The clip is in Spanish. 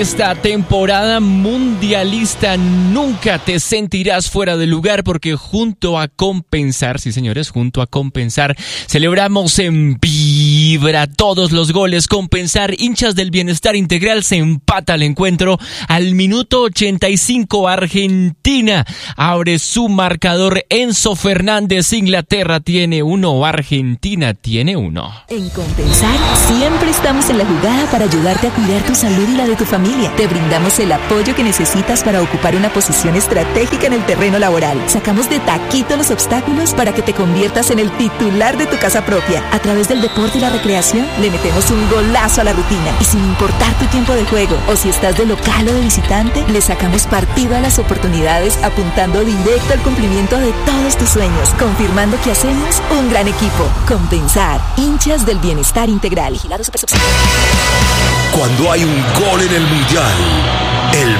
esta temporada mundialista nunca te sentirás fuera de lugar porque junto a Compensar, sí señores, junto a Compensar, celebramos en vibra todos los goles. Compensar, hinchas del bienestar integral, se empata el encuentro al minuto 85. Argentina abre su marcador. Enzo Fernández, Inglaterra tiene 1, Argentina tiene 1. En Compensar siempre estamos en la jugada para ayudarte a cuidar tu salud y la de tu familia. Te brindamos el apoyo que necesitas para ocupar una posición estratégica en el terreno laboral. Sacamos de taquito los obstáculos para que te conviertas en el titular de tu casa propia. A través del deporte y la recreación, le metemos un golazo a la rutina. Y sin importar tu tiempo de juego, o si estás de local o de visitante, le sacamos partido a las oportunidades apuntando directo al cumplimiento de todos tus sueños, confirmando que hacemos un gran equipo. Compensar, hinchas del bienestar integral. Vigilado Supersubsidio. Cuando hay un gol en el Mundial, el